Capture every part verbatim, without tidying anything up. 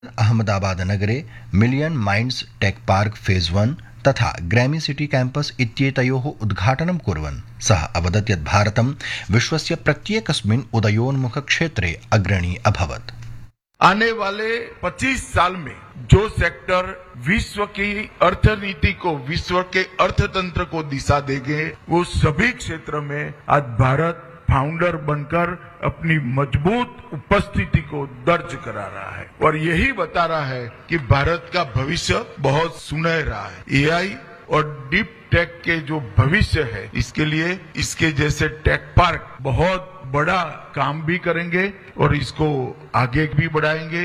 अहमदाबाद नगरे million minds tech park phase one तथा Grammy city campus इत्येतयोः उद्घाटनं कुर्वन् सः अवदत् यत् भारतं विश्वस्य प्रत्येकस्मिन् उदयोन्मुख क्षेत्रे अग्रणी अभवत्। आने वाले पच्चीस साल में जो सेक्टर विश्व की अर्थनीति को, विश्व के अर्थतंत्र को दिशा देंगे, वो सभी क्षेत्र में आज भारत फाउंडर बनकर अपनी मजबूत उपस्थिति को दर्ज करा रहा है और यही बता रहा है कि भारत का भविष्य बहुत सुनहरा है। एआई और डीप टेक के जो भविष्य है, इसके लिए इसके जैसे टेक पार्क बहुत बड़ा काम भी करेंगे और इसको आगे भी बढ़ाएंगे।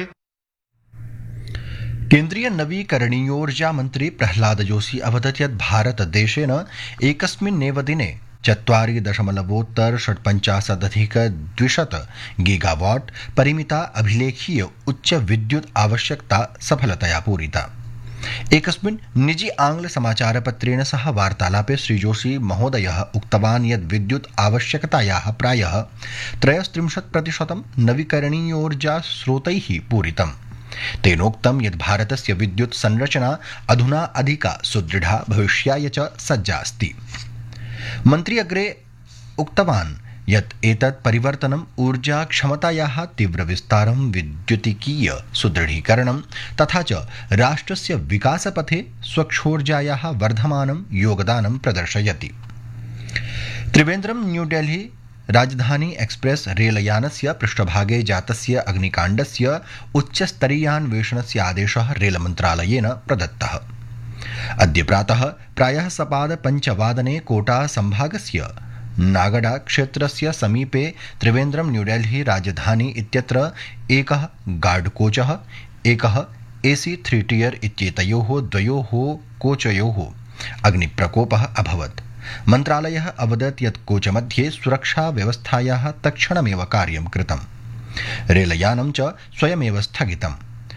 केन्द्रीय नवीकरणीयोर्जा मन्त्री प्रह्लाद जोशी अवदत् यत् भारत देशेन एकस्मिन्नेव दिने चत्वारि दशमलवोत्तर षट्पञ्चाशदधिक द्विशत गीगावाट् परिमिता अभिलेखीय उच्च विद्युत् आवश्यकता सफलतया पूरिता। एकस्मिन् निजी आंग्ल समाचारपत्रेण सह वार्तालापे श्रीजोशी महोदयः उक्तवान् यत् विद्युत् आवश्यकतायाः प्रायः त्रयस्त्रिंशत् प्रतिशतं नवीकरणीयोर्जा स्रोतैः पूरितम्। तेनोक्तं यत् भारतस्य विद्युत् संरचना अधुना अधिका सुदृढा भविष्याय च सज्जा अस्ति। मन्त्री अग्रे उक्तवान् यत् एतत् परिवर्तनम् ऊर्जा क्षमतायाः तीव्रविस्तारं, विद्युतिकीय सुदृढीकरणं तथा च राष्ट्रस्य विकासपथे स्वच्छोर्जायाः वर्धमानं योगदानं प्रदर्शयति। त्रिवेन्द्रं न्यूडेल्ही राजधानी एक्सप्रेस रेलयानस्य पृष्ठभागे जातस्य अग्निकाण्डस्य उच्चस्तरीयान्वेषणस्य आदेशः रेलमन्त्रालयेन प्रदत्तः। अद्य प्रातः प्रायः सपाद पञ्चवादने कोटा संभागस्य नागडा क्षेत्रस्य समीपे त्रिवेन्द्रं न्यूडेल्ही राजधानी इत्यत्र एकः गार्ड कोचः, एकः एसी थ्री टियर इत्येतयोः द्वयोः कोचयोः अग्निप्रकोपः अभवत्। मन्त्रालयः अवदत् यत् कोचमध्ये सुरक्षा व्यवस्थायाः तत्क्षणमेव कार्यं कृतम्। रेलयानं च स्वयमेव स्थगितम्।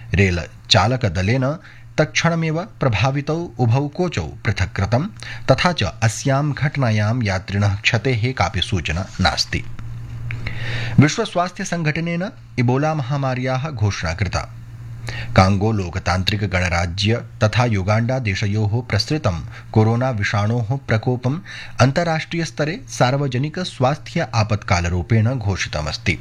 रेलचालकदलेन तत्क्षणमेव प्रभावितौ उभौ कोचौ पृथक् कृतं तथा च अस्यां घटनायां यात्रिणः क्षतेः कापि सूचना नास्ति। विश्व स्वास्थ्य संघटनेन इबोला महामार्याः घोषणा कृता। कांगो लोकतान्त्रिक गणराज्य तथा युगाण्डा देशयोः प्रसृतं कोरोना विषाणोः प्रकोपम् अन्ताराष्ट्रिय स्तरे सार्वजनिक स्वास्थ्य आपत्कालरूपेण घोषितमस्ति।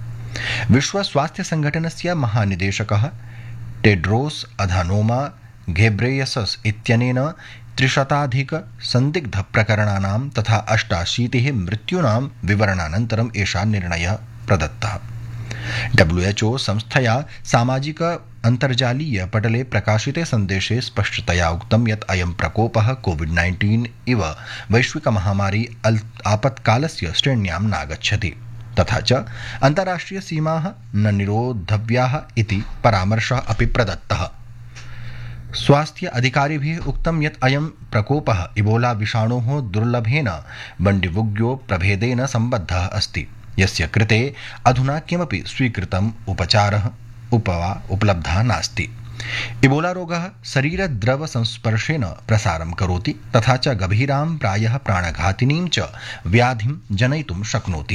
विश्व स्वास्थ्य संघटनस्य महानिदेशकः टेड्रोस अधानोमा घेब्रेयसस इत्यनेन त्रिशताधिक संदिग्ध प्रकरणानां तथा अष्टाशीतिः मृत्यूनां विवरणानन्तरम् एषा निर्णयः प्रदत्तः। डब्ल्यूएचओ संस्थया सामाजिक अन्तर्जालीय पटले प्रकाशिते सन्देशे स्पष्टतया उक्तं यत् अयं प्रकोपः कोविड नाइन्टीन इव वैश्विक महामारी आपत्कालस्य श्रेण्यां नागच्छति तथा च अन्ताराष्ट्रिय सीमाः न निरोद्धव्याः इति परामर्शः अपि प्रदत्तः। स्वास्थ्य अधिकारिभिः उक्तं यत् अयं प्रकोपः इबोला विषाणोः दुर्लभेन बण्डिबुग्यो प्रभेदेन सम्बद्धः अस्ति, यस्य कृते अधुना किमपि स्वीकृतम् उपचारः उपवा उपलब्धः नास्ति। इबोला रोगः शरीरद्रव संस्पर्शेन प्रसारं करोति तथा च गभीरां प्रायः प्राणघातिनीं च व्याधिं जनयितुं शक्नोति।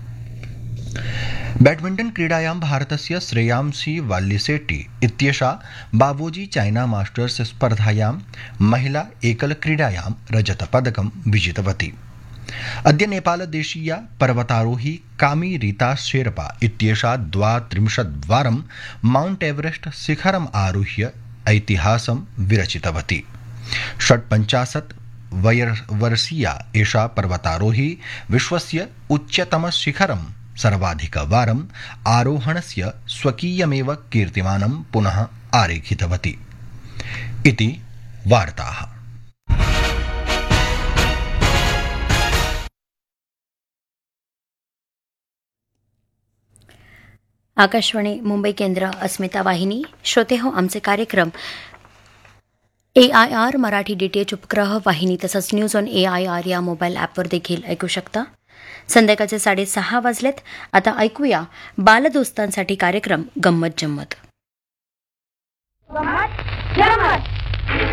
बैडमिण्टन क्रीडायां भारतस्य श्रेयांसी वाल्लिसेट्टी इत्येषा बावोजी चाइना मास्टर्स स्पर्धायां महिला एकल क्रीडायां रजतपदकं विजितवती। अद्य नेपालदेशीया पर्वतारोही कामी रीता शेर्पा इत्येषा द्वात्रिंशद्वारं माउंट एवरेस्ट शिखरम् आरुह्य ऐतिहासं विरचितवती। षट्पञ्चाशत् वर्षीया एषा पर्वतारोही विश्वस्य उच्चतमशिखरं सर्वाधिकवारम् आरोहणस्य स्वकीयमेव कीर्तिमानं पुनः आरेखितवती। इति वार्ताः। आकाशवाणी मुंबई केंद्र अस्मिता वाहिनी श्रोते हो आमचे कार्यक्रम ए आय आर मराठी डीटीएच उपग्रह वाहिनी तसंच news on A I R या मोबाईल ॲपवर देखील ऐकू शकता। संध्याकाळचे साडेसहा वाजलेत। आता ऐकूया बालदोस्तांसाठी कार्यक्रम गंमत जम्मत।